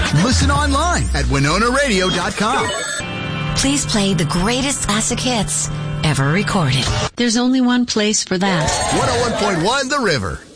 Listen online at WinonaRadio.com. Please play the greatest classic hits ever recorded. There's only one place for that. 101.1 The River.